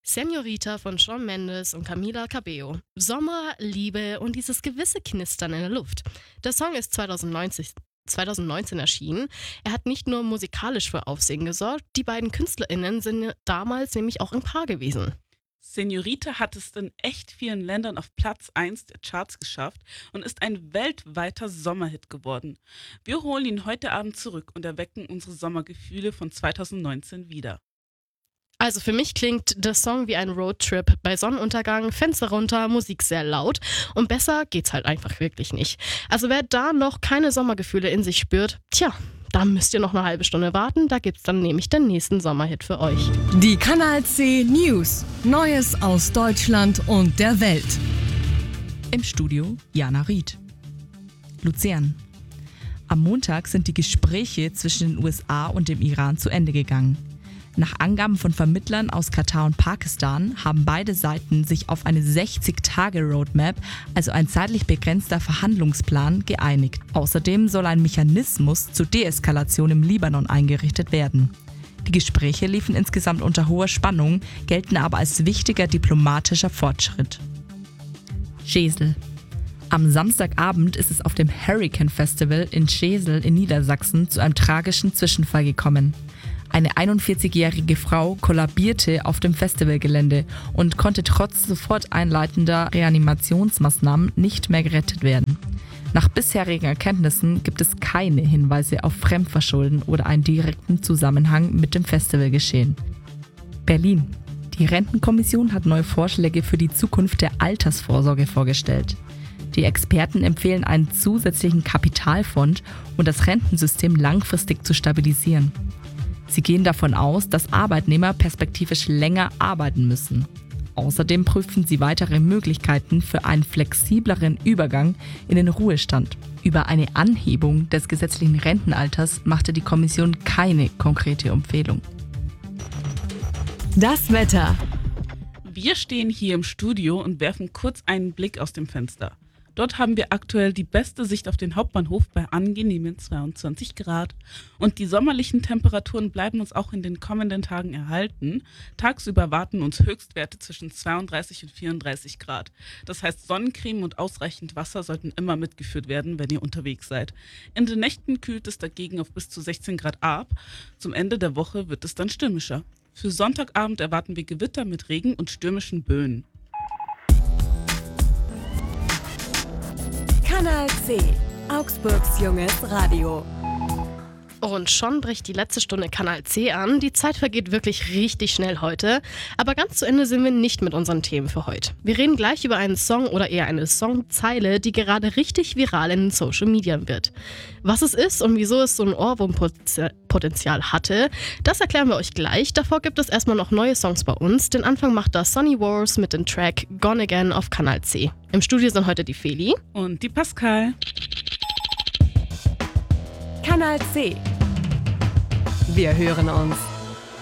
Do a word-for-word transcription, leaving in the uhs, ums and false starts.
Señorita von Shawn Mendes und Camila Cabello. Sommer, Liebe und dieses gewisse Knistern in der Luft. Der Song ist zweitausendneunzehn, zweitausendneunzehn erschienen. Er hat nicht nur musikalisch für Aufsehen gesorgt, die beiden KünstlerInnen sind damals nämlich auch ein Paar gewesen. Señorita hat es in echt vielen Ländern auf Platz eins der Charts geschafft und ist ein weltweiter Sommerhit geworden. Wir holen ihn heute Abend zurück und erwecken unsere Sommergefühle von zweitausendneunzehn wieder. Also für mich klingt der Song wie ein Roadtrip bei Sonnenuntergang, Fenster runter, Musik sehr laut und besser geht's halt einfach wirklich nicht. Also wer da noch keine Sommergefühle in sich spürt, tja, da müsst ihr noch eine halbe Stunde warten, da gibt's dann nämlich den nächsten Sommerhit für euch. Die Kanal C News. Neues aus Deutschland und der Welt. Im Studio Jana Ried. Luzern. Am Montag sind die Gespräche zwischen den U S A und dem Iran zu Ende gegangen. Nach Angaben von Vermittlern aus Katar und Pakistan haben beide Seiten sich auf eine sechzig-Tage-Roadmap, also ein zeitlich begrenzter Verhandlungsplan, geeinigt. Außerdem soll ein Mechanismus zur Deeskalation im Libanon eingerichtet werden. Die Gespräche liefen insgesamt unter hoher Spannung, gelten aber als wichtiger diplomatischer Fortschritt. Schesel. Am Samstagabend ist es auf dem Hurricane Festival in Schesel in Niedersachsen zu einem tragischen Zwischenfall gekommen. Eine einundvierzigjährige Frau kollabierte auf dem Festivalgelände und konnte trotz sofort einleitender Reanimationsmaßnahmen nicht mehr gerettet werden. Nach bisherigen Erkenntnissen gibt es keine Hinweise auf Fremdverschulden oder einen direkten Zusammenhang mit dem Festivalgeschehen. Berlin. Die Rentenkommission hat neue Vorschläge für die Zukunft der Altersvorsorge vorgestellt. Die Experten empfehlen einen zusätzlichen Kapitalfonds, um das Rentensystem langfristig zu stabilisieren. Sie gehen davon aus, dass Arbeitnehmer perspektivisch länger arbeiten müssen. Außerdem prüfen sie weitere Möglichkeiten für einen flexibleren Übergang in den Ruhestand. Über eine Anhebung des gesetzlichen Rentenalters machte die Kommission keine konkrete Empfehlung. Das Wetter. Wir stehen hier im Studio und werfen kurz einen Blick aus dem Fenster. Dort haben wir aktuell die beste Sicht auf den Hauptbahnhof bei angenehmen zweiundzwanzig Grad. Und die sommerlichen Temperaturen bleiben uns auch in den kommenden Tagen erhalten. Tagsüber warten uns Höchstwerte zwischen zweiunddreißig und vierunddreißig Grad. Das heißt, Sonnencreme und ausreichend Wasser sollten immer mitgeführt werden, wenn ihr unterwegs seid. In den Nächten kühlt es dagegen auf bis zu sechzehn Grad ab. Zum Ende der Woche wird es dann stürmischer. Für Sonntagabend erwarten wir Gewitter mit Regen und stürmischen Böen. Kanal C. Augsburgs junges Radio. Und schon bricht die letzte Stunde Kanal C an. Die Zeit vergeht wirklich richtig schnell heute. Aber ganz zu Ende sind wir nicht mit unseren Themen für heute. Wir reden gleich über einen Song oder eher eine Songzeile, die gerade richtig viral in den Social Media wird. Was es ist und wieso es so ein Ohrwurmpotenzial hatte, das erklären wir euch gleich. Davor gibt es erstmal noch neue Songs bei uns. Den Anfang macht da Sonny Wars mit dem Track Gone Again auf Kanal C. Im Studio sind heute die Feli und die Pascal. Kanal C. Wir hören uns.